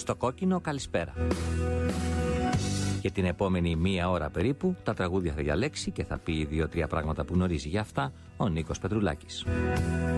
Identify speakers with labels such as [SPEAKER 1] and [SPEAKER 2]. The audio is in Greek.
[SPEAKER 1] Στο κόκκινο καλησπέρα. Και την επόμενη μία ώρα περίπου τα τραγούδια θα διαλέξει και θα πει 2-3 πράγματα που γνωρίζει για αυτά ο Νίκος Πετρουλάκης.